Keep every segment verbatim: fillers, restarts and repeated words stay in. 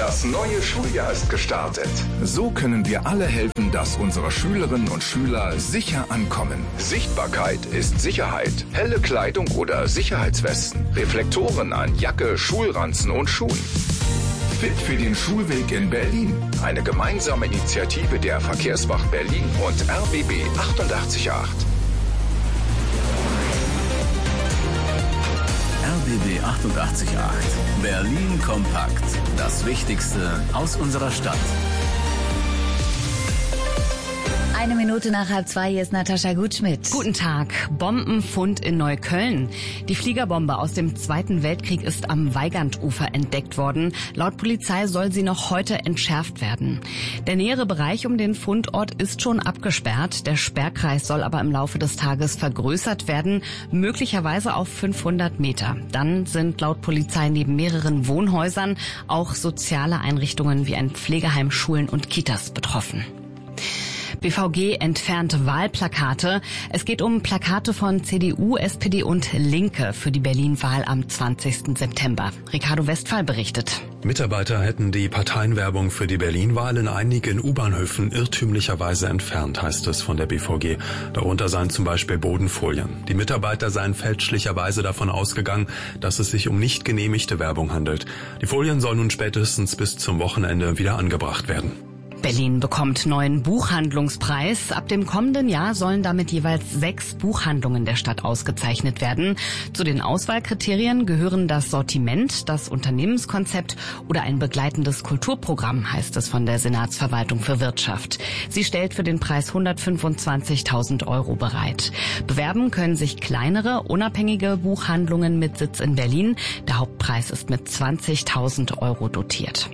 Das neue Schuljahr ist gestartet. So können wir alle helfen, dass unsere Schülerinnen und Schüler sicher ankommen. Sichtbarkeit ist Sicherheit. Helle Kleidung oder Sicherheitswesten. Reflektoren an Jacke, Schulranzen und Schuhen. Fit für den Schulweg in Berlin. Eine gemeinsame Initiative der Verkehrswacht Berlin und R B B achtundachtzig Komma acht. R B B achtundachtzig Komma acht. Berlin kompakt. Das Wichtigste aus unserer Stadt. Eine Minute nach halb zwei, hier ist Natascha Gutschmidt. Guten Tag. Bombenfund in Neukölln. Die Fliegerbombe aus dem Zweiten Weltkrieg ist am Weigandufer entdeckt worden. Laut Polizei soll sie noch heute entschärft werden. Der nähere Bereich um den Fundort ist schon abgesperrt. Der Sperrkreis soll aber im Laufe des Tages vergrößert werden, möglicherweise auf fünfhundert Meter. Dann sind laut Polizei neben mehreren Wohnhäusern auch soziale Einrichtungen wie ein Pflegeheim, Schulen und Kitas betroffen. B V G entfernt Wahlplakate. Es geht um Plakate von C D U, S P D und Linke für die Berlin-Wahl am zwanzigsten September. Ricardo Westphal berichtet. Mitarbeiter hätten die Parteienwerbung für die Berlin-Wahl in einigen U-Bahnhöfen irrtümlicherweise entfernt, heißt es von der B V G. Darunter seien zum Beispiel Bodenfolien. Die Mitarbeiter seien fälschlicherweise davon ausgegangen, dass es sich um nicht genehmigte Werbung handelt. Die Folien sollen nun spätestens bis zum Wochenende wieder angebracht werden. Berlin bekommt neuen Buchhandlungspreis. Ab dem kommenden Jahr sollen damit jeweils sechs Buchhandlungen der Stadt ausgezeichnet werden. Zu den Auswahlkriterien gehören das Sortiment, das Unternehmenskonzept oder ein begleitendes Kulturprogramm, heißt es von der Senatsverwaltung für Wirtschaft. Sie stellt für den Preis hundertfünfundzwanzigtausend Euro bereit. Bewerben können sich kleinere, unabhängige Buchhandlungen mit Sitz in Berlin. Der Hauptpreis ist mit zwanzigtausend Euro dotiert.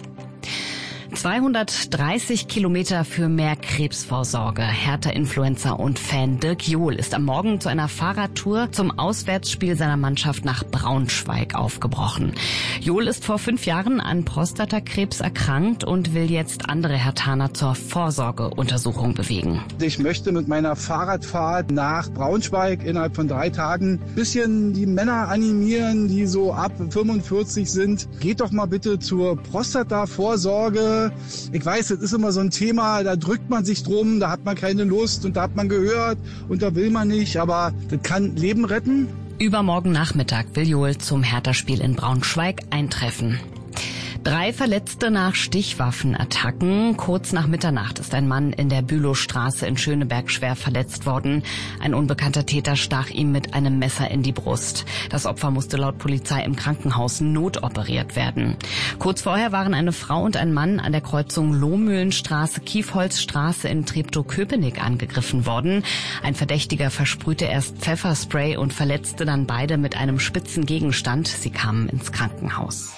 zweihundertdreißig Kilometer für mehr Krebsvorsorge. Hertha-Influencer und Fan Dirk Johl ist am Morgen zu einer Fahrradtour zum Auswärtsspiel seiner Mannschaft nach Braunschweig aufgebrochen. Johl ist vor fünf Jahren an Prostatakrebs erkrankt und will jetzt andere Herthaner zur Vorsorgeuntersuchung bewegen. Ich möchte mit meiner Fahrradfahrt nach Braunschweig innerhalb von drei Tagen ein bisschen die Männer animieren, die so ab fünfundvierzig sind. Geht doch mal bitte zur Prostata-Vorsorge. Ich weiß, das ist immer so ein Thema, da drückt man sich drum, da hat man keine Lust und da hat man gehört und da will man nicht, aber das kann Leben retten. Übermorgen Nachmittag will Johl zum Hertha-Spiel in Braunschweig eintreffen. Drei Verletzte nach Stichwaffenattacken. Kurz nach Mitternacht ist ein Mann in der Bülowstraße in Schöneberg schwer verletzt worden. Ein unbekannter Täter stach ihm mit einem Messer in die Brust. Das Opfer musste laut Polizei im Krankenhaus notoperiert werden. Kurz vorher waren eine Frau und ein Mann an der Kreuzung Lohmühlenstraße-Kiefholzstraße in Treptow-Köpenick angegriffen worden. Ein Verdächtiger versprühte erst Pfefferspray und verletzte dann beide mit einem spitzen Gegenstand. Sie kamen ins Krankenhaus.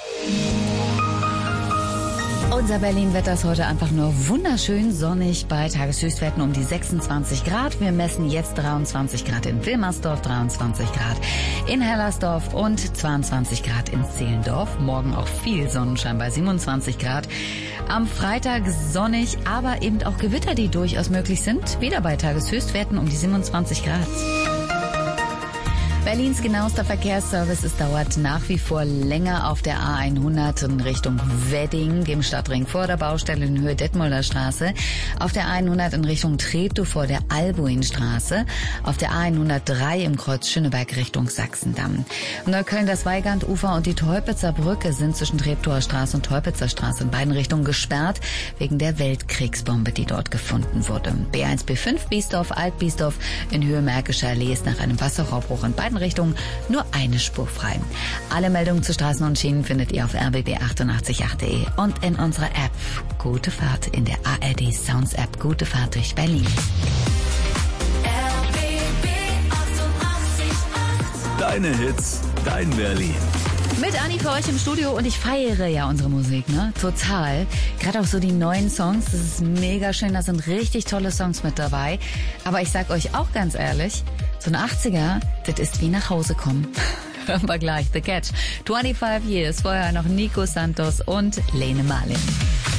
Unser Berlin-Wetter ist heute einfach nur wunderschön sonnig bei Tageshöchstwerten um die sechsundzwanzig Grad. Wir messen jetzt dreiundzwanzig Grad in Wilmersdorf, dreiundzwanzig Grad in Hellersdorf und zweiundzwanzig Grad in Zehlendorf. Morgen auch viel Sonnenschein bei siebenundzwanzig Grad. Am Freitag sonnig, aber eben auch Gewitter, die durchaus möglich sind. Wieder bei Tageshöchstwerten um die siebenundzwanzig Grad. Berlins genauester Verkehrsservice. Es dauert nach wie vor länger auf der A hundert in Richtung Wedding, dem Stadtring vor der Baustelle in Höhe Detmolder Straße, auf der A hundert in Richtung Treptow vor der Albuinstraße, auf der A hundertdrei im Kreuz Schöneberg Richtung Sachsendamm. In Neukölln das Weigandufer und die Teupitzer Brücke sind zwischen Treptower Straße und Teupitzer Straße in beiden Richtungen gesperrt, wegen der Weltkriegsbombe, die dort gefunden wurde. B eins B fünf Biesdorf, Alt-Biesdorf in Höhe Märkischer Allee ist nach einem Wasserrohrbruch in beiden Richtungen nur eine Spur frei. Alle Meldungen zu Straßen und Schienen findet ihr auf r b b achtundachtzig Komma acht punkt de und in unserer App. Gute Fahrt in der A R D Sounds App. Gute Fahrt durch Berlin. R B B achtundachtzig Komma acht. Deine Hits, dein Berlin. Mit Anni für euch im Studio und ich feiere ja unsere Musik, ne? Total. Gerade auch so die neuen Songs, das ist mega schön, da sind richtig tolle Songs mit dabei. Aber ich sag euch auch ganz ehrlich, so ein achtziger, das ist wie nach Hause kommen. Hören wir gleich The Catch. fünfundzwanzig Years, vorher noch Nico Santos und Lene Marlin.